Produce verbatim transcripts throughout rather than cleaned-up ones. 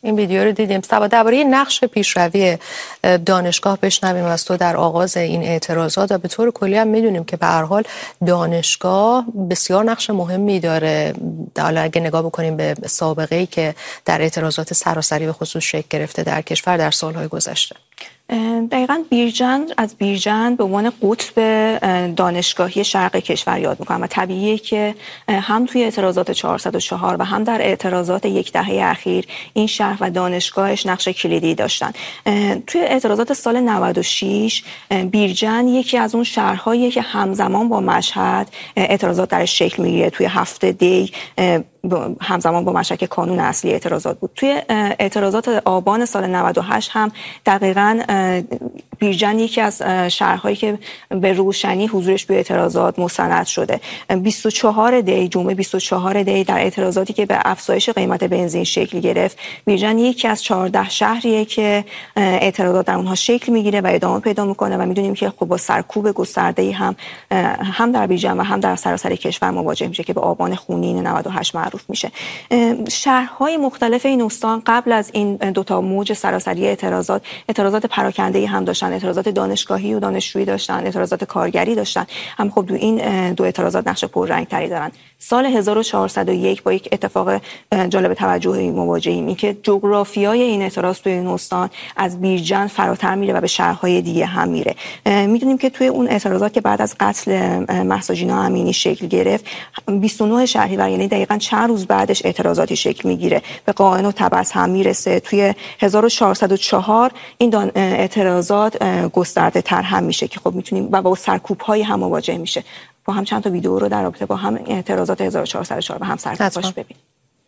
این ویدیو رو دیدیم. سبا درباره نقش پیشروی دانشگاه بشنویم از تو در آغاز این اعتراضات و به طور کلی هم میدونیم که به هر حال دانشگاه بسیار نقش مهمی داره. حالا اگه نگاه بکنیم به سابقه‌ای که در اعتراضات سراسری به خصوص شکل گرفته در کشور در سالهای گذشته. دقیقاً بیرجند از بیرجند به عنوان قطب دانشگاهی شرق کشور یاد میکنم و طبیعیه که هم توی اعتراضات چهارصد و چهار و هم در اعتراضات یک دهه اخیر این شهر و دانشگاهش نقش کلیدی داشتن. توی اعتراضات سال نود و شش بیرجند یکی از اون شهرهاییه که همزمان با مشهد اعتراضات درش شکل میگیره. توی هفته دی همزمان با مشهد که کانون اصلی اعتراضات بود. توی اعتراضات آبان سال نود و هشت هم دقیقاً بیرجند یکی از شهرهایی که به روشنی حضورش به اعتراضات مستند شده. بیست و چهار دی جمعه بیست و چهار دی در اعتراضاتی که به افزایش قیمت بنزین شکل گرفت، بیرجند یکی از چهارده شهریه که اعتراضات در اونها شکل میگیره و ادامه پیدا میکنه و میدونیم که خب با سرکوب گسترده‌ای هم هم در بیرجند و هم در سراسر کشور مواجه میشه که به آبان خونین نود و هشت معروف میشه. شهرهای مختلف این استان قبل از این دوتا موج سراسری اعتراضات اعتراضات پراکنده‌ای هم داشتن، اعتراضات دانشگاهی و دانشجویی داشتن، اعتراضات کارگری داشتن. هم خب دو این دو اعتراضات نقش پررنگ‌تری دارن. سال هزار و چهارصد و یک با یک اتفاق جالب توجهی مواجهیم، این که جغرافیای این اعتراض توی این استان از بیرجند فراتر میره و به شهرهای دیگه هم میره. میدونیم که توی اون اعتراضات که بعد از قتل مهسا جینا امینی شکل گرفت، بیست و نه شهریور یعنی دقیقاً چند روز بعدش اعتراضاتی شکل میگیره، به قائن و طبس هم میرسه. توی هزار و چهارصد و چهار این اعتراضات گسترده تر هم میشه که خب میتونیم و با سرکوب های هم مواجه میشه. با هم چند تا ویدیو رو در رابطه با هم اعتراضات هزار و چهارصد و چهار و هم سرکوباش ببینیم.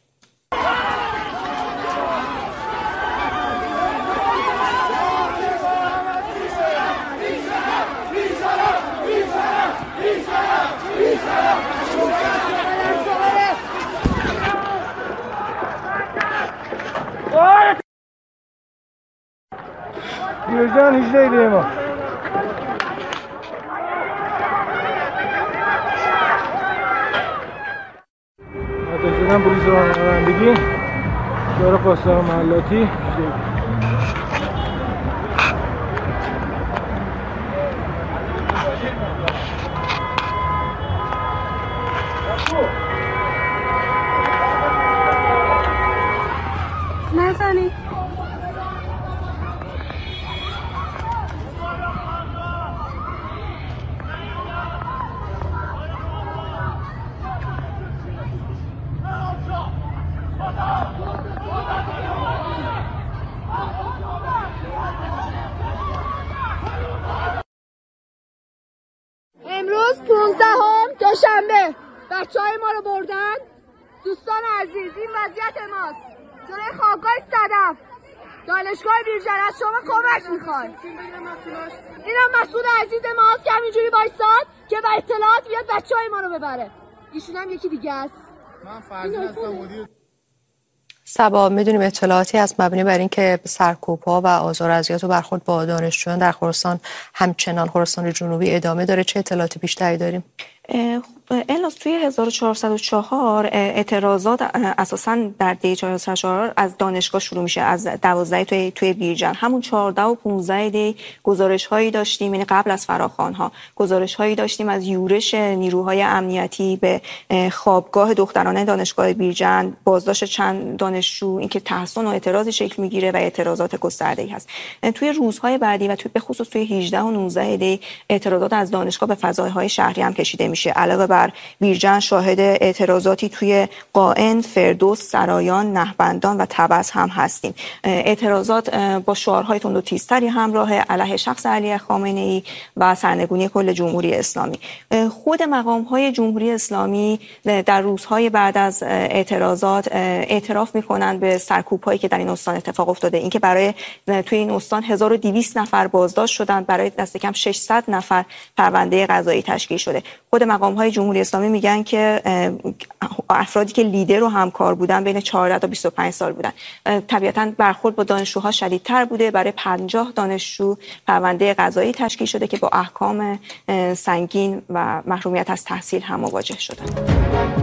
بیرجند هجده دی ما آتش زدن پلیس رانندگی داره پاسدار محلاتی نزنی امروز پانزدهم دوشنبه بچه‌های ما رو بردن. دوستان عزیز، این وضعیت ماست جلوی خوابگاه صدف دانشگاه بیرجند. از شما کمک میخوایم. اینم مسئول عزیز ماست که همینجوری وایساد که به اطلاعات بیاد بچه‌های ما رو ببره. ایشون هم یکی دیگه است. من فرضی هستم مدیر. سبا میدونیم اطلاعاتی از مبنی بر اینکه سرکوب‌ها و آزار و اذیت و برخورد با دانشجویان در خراسان همچنان خراسان جنوبی ادامه داره، چه اطلاعاتی بیشتری داریم؟ الناس توی هزار و چهارصد و چهار اعتراضات اساساً در دی چهارصد و چهار از دانشگاه شروع میشه، از دوازده توی توی بیرجند. همون چهارده و پانزده دی گزارش هایی داشتیم، یعنی قبل از فراخوان ها گزارش هایی داشتیم از یورش نیروهای امنیتی به خوابگاه دخترانه دانشگاه بیرجند، بازداشت چند دانشجو، اینکه تحصن و اعتراضی شکل میگیره و اعتراضات گسترده‌ای هست. توی روزهای بعدی و توی به خصوص توی هجده و نوزده دی اعتراضات از دانشگاه به فضاهای شهری هم کشیده میشه. علاوه بر بیرجند شاهد اعتراضاتی توی قائن، فردوس، سرایان، نهبندان و طبس هم هستیم. اعتراضات با شعارهای تند و تیزتری همراه علیه شخص علی خامنه‌ای و سرنگونی کل جمهوری اسلامی. خود مقام‌های جمهوری اسلامی در روزهای بعد از اعتراضات اعتراف می‌کنند به سرکوب‌هایی که در این استان اتفاق افتاده، اینکه برای توی این استان هزار و دویست نفر بازداشت شدند، برای دست کم ششصد نفر پرونده قضایی تشکیل شده. خود مقام‌های جمهوری اسلامی میگن که افرادی که لیدر و همکار بودن بین چهارده تا بیست و پنج سال بودن. طبیعتاً برخورد با دانشجوها شدیدتر بوده. برای پنجاه دانشجو پرونده قضایی تشکیل شده که با احکام سنگین و محرومیت از تحصیل هم مواجه شدن.